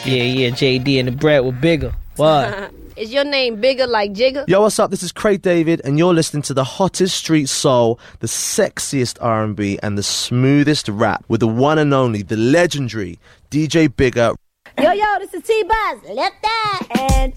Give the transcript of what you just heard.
Yeah, JD and the bread were bigger. What? Is your name bigger like Jigger? Yo, what's up? This is Craig David, and you're listening to the hottest street soul, the sexiest R&B, and the smoothest rap with the one and only, the legendary DJ Bigger. Yo, this is T-Buzz. Left that and